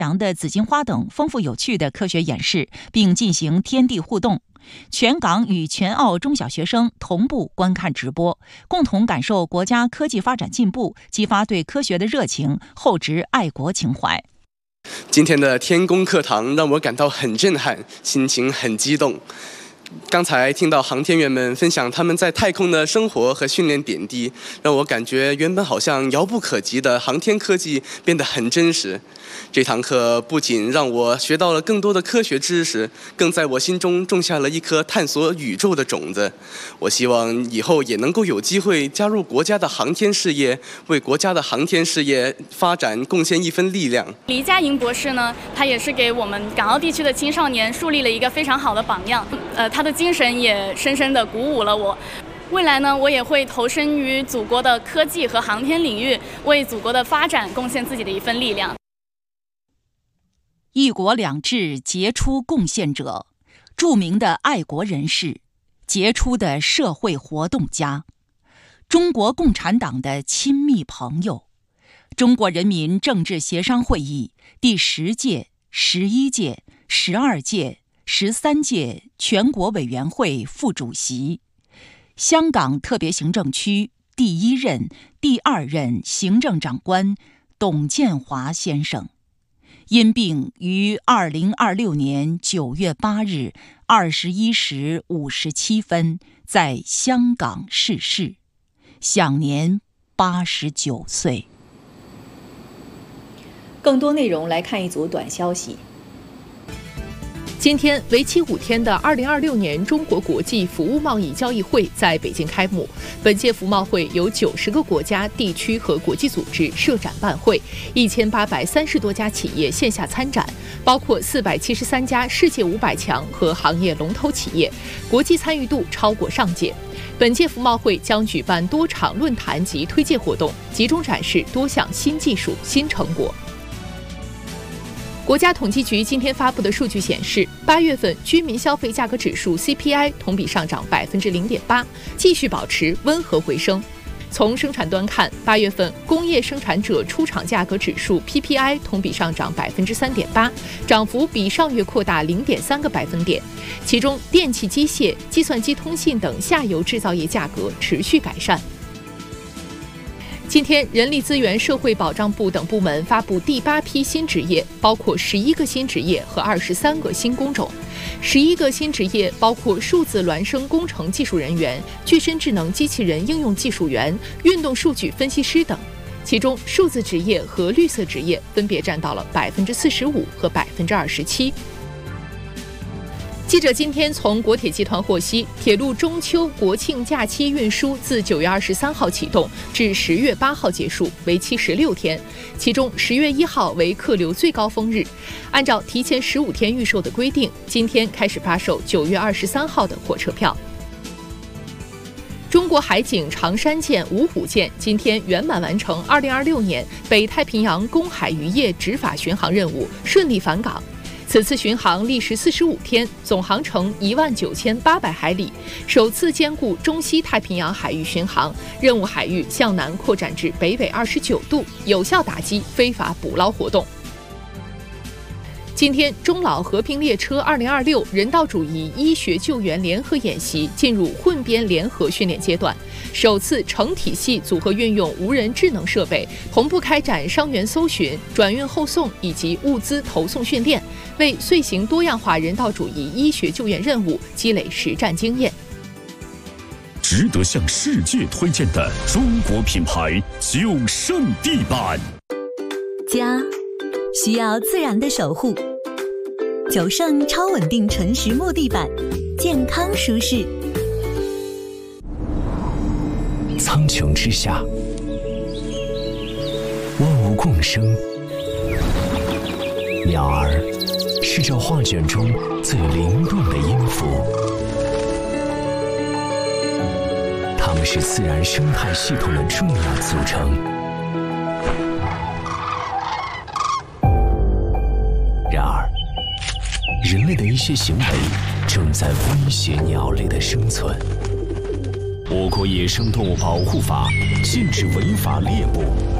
阳的紫荆花等丰富有趣的科学演示，并进行天地互动。全港与全澳中小学生同步观看直播，共同感受国家科技发展进步，激发对科学的热情，厚植爱国情怀。 今天的天宫课堂让我感到很震撼，心情很激动。刚才听到航天员们分享他们在太空的生活和训练点滴，让我感觉原本好像遥不可及的航天科技变得很真实。这堂课不仅让我学到了更多的科学知识，更在我心中种下了一颗探索宇宙的种子。我希望以后也能够有机会加入国家的航天事业，为国家的航天事业发展贡献一份力量。 黎佳莹博士呢，他也是给我们港澳地区的青少年树立了一个非常好的榜样。他的精神也深深地鼓舞了我。未来呢，我也会投身于祖国的科技和航天领域，为祖国的发展贡献自己的一份力量。 一国两制杰出贡献者，著名的爱国人士，杰出的社会活动家，中国共产党的亲密朋友，中国人民政治协商会议第10届、11届、12届、13届全国委员会副主席，香港特别行政区第1任、第2任行政长官董建华先生，因病于2026年9月8日21时57分在香港逝世，享年89岁。 更多内容来看一组短消息。 今天，为期5天的2026年中国国际服务贸易交易会在北京开幕。本届服贸会由90个国家、地区和国际组织设展办会，1830多家企业线下参展，包括473家世界500强和行业龙头企业，国际参与度超过上届。本届服贸会将举办多场论坛及推介活动，集中展示多项新技术、新成果。国家统计局今天发布的数据显示，8月份居民消费价格指数 CPI 同比上涨0.8%，继续保持温和回升。从生产端看，8月份工业生产者出厂价格指数 PPI 同比上涨3.8%，涨幅比上月扩大0.3个百分点。其中，电气机械、计算机通信等下游制造业价格持续改善。今天，人力资源社会保障部等部门发布第8批新职业，包括11个新职业和23个新工种。11个新职业包括数字孪生工程技术人员、具身智能机器人应用技术员、运动数据分析师等。其中，数字职业和绿色职业分别占到了45%和27%。记者今天从国铁集团获悉，铁路中秋、国庆假期运输自9月23号启动，至10月8号结束，为期16天。其中10月1号为客流最高峰日。按照提前15天预售的规定，今天开始发售9月23号的火车票。中国海警长山舰、芜湖舰今天圆满完成2026年北太平洋公海渔业执法巡航任务，顺利返港。此次巡航历时45天，总航程19800海里，首次兼顾中西太平洋海域巡航，任务海域向南扩展至北纬29度，有效打击非法捕捞活动。今天，中老和平列车2026人道主义医学救援联合演习进入混编联合训练阶段，首次成体系组合运用无人智能设备，同步开展伤员搜寻、转运后送以及物资投送训练，为遂行多样化人道主义医学救援任务积累实战经验。 值得向世界推荐的中国品牌9胜地板， 家需要自然的守护，9胜超稳定纯实木地板，健康舒适。 苍穹之下，万物共生，鸟儿是这画卷中最灵动的音符，它们是自然生态系统的重要组成。然而，人类的一些行为正在威胁鸟类的生存。我国野生动物保护法禁止违法猎捕、